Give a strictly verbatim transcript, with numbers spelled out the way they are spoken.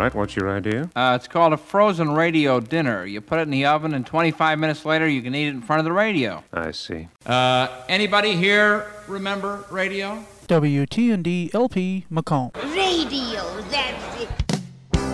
right, what's your idea? Uh, it's called a frozen radio dinner. You put it in the oven, and twenty-five minutes later, you can eat it in front of the radio. I see. Uh, anybody here remember radio? W T N D L P Macomb. Radio.